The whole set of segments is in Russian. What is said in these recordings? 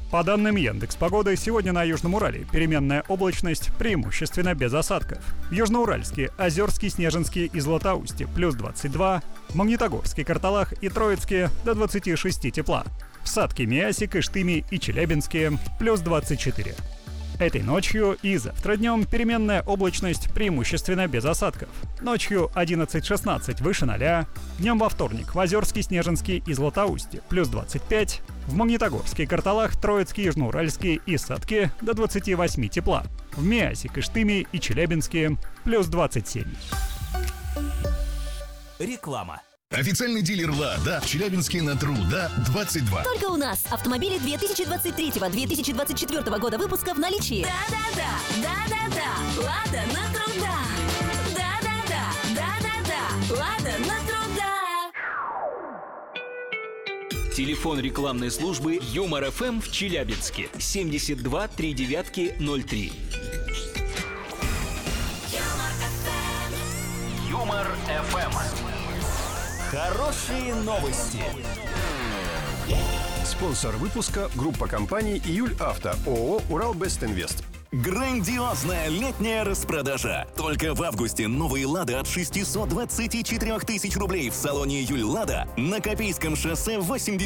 По данным Яндекс.Погоды, сегодня на Южном Урале переменная облачность, преимущественно без осадков. В Южноуральске, Озерске, Снежинске и Златоусте плюс 22, в Магнитогорске, Карталах и Троицке до 26 тепла. В Сатке, Миасе, Кыштыме и Челябинске плюс 24. Этой ночью и завтра днем переменная облачность, преимущественно без осадков. Ночью 11-16 выше 0, днем во вторник в Озерске, Снежинске и Златоусте плюс 25, в Магнитогорске, Карталах, Троицке, Южноуральске и Сатке до 28 тепла, в Миасе, Кыштыме и Челябинске плюс 27. Реклама. Официальный дилер «Лада» в Челябинске на Труда 22. Только у нас автомобили 2023-2024 года выпуска в наличии. Да-да-да, «Лада» на Труда. Да-да-да, «Лада» на Труда. Телефон рекламной службы Юмор ФМ в Челябинске 72 39 03. Юмор ФМ. Хорошие новости. Спонсор выпуска — группа компаний «Июль Авто», ООО «Урал Бест Инвест». Грандиозная летняя распродажа. Только в августе новые «Лады» от 624 тысяч рублей в салоне «Июль Лада» на Копейском шоссе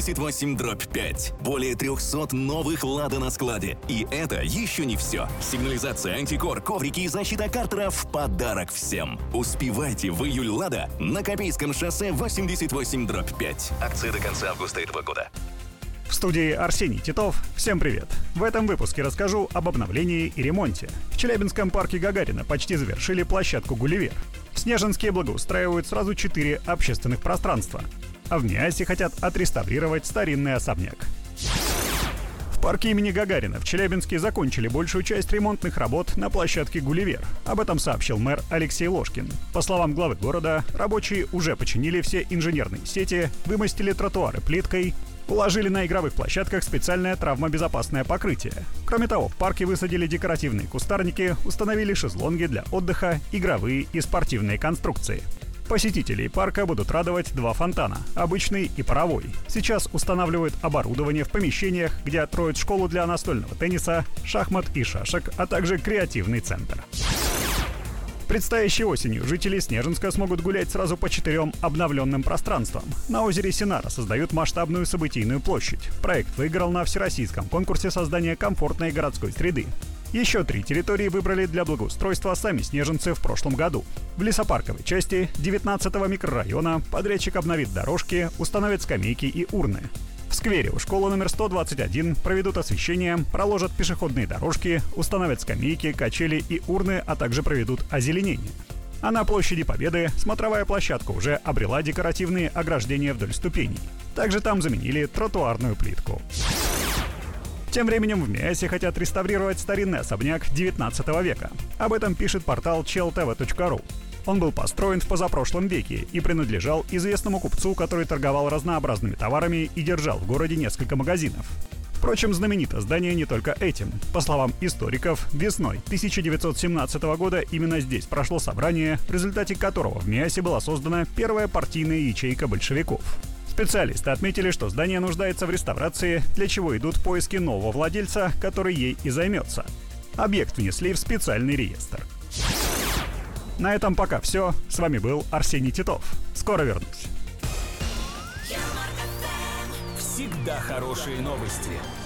88/5. Более 300 новых «Лада» на складе. И это еще не все. Сигнализация, антикор, коврики и защита картера в подарок всем. Успевайте в «Июль Лада» на Копейском шоссе 88/5. Акция до конца августа этого года. В студии Арсений Титов. Всем привет! В этом выпуске расскажу об обновлении и ремонте. В Челябинском парке Гагарина почти завершили площадку «Гулливер». В Снежинске благоустраивают сразу 4 общественных пространства. А в Миасе хотят отреставрировать старинный особняк. В парке имени Гагарина в Челябинске закончили большую часть ремонтных работ на площадке «Гулливер». Об этом сообщил мэр Алексей Ложкин. По словам главы города, рабочие уже починили все инженерные сети, вымостили тротуары плиткой, уложили на игровых площадках специальное травмобезопасное покрытие. Кроме того, в парке высадили декоративные кустарники, установили шезлонги для отдыха, игровые и спортивные конструкции. Посетителей парка будут радовать 2 фонтана – обычный и паровой. Сейчас устанавливают оборудование в помещениях, где откроют школу для настольного тенниса, шахмат и шашек, а также креативный центр. Предстоящей осенью жители Снежинска смогут гулять сразу по 4 обновленным пространствам. На озере Синара создают масштабную событийную площадь. Проект выиграл на всероссийском конкурсе создания комфортной городской среды. Еще 3 территории выбрали для благоустройства сами снежинцы в прошлом году. В лесопарковой части 19-го микрорайона подрядчик обновит дорожки, установит скамейки и урны. В сквере у школы номер 121 проведут освещение, проложат пешеходные дорожки, установят скамейки, качели и урны, а также проведут озеленение. А на площади Победы смотровая площадка уже обрела декоративные ограждения вдоль ступеней. Также там заменили тротуарную плитку. Тем временем в Миасе хотят реставрировать старинный особняк 19 века. Об этом пишет портал cheltv.ru. Он был построен в позапрошлом веке и принадлежал известному купцу, который торговал разнообразными товарами и держал в городе несколько магазинов. Впрочем, знаменито здание не только этим. По словам историков, весной 1917 года именно здесь прошло собрание, в результате которого в Миасе была создана первая партийная ячейка большевиков. Специалисты отметили, что здание нуждается в реставрации, для чего идут поиски нового владельца, который ей и займется. Объект внесли в специальный реестр. На этом пока все. С вами был Арсений Титов. Скоро вернусь. Всегда хорошие новости.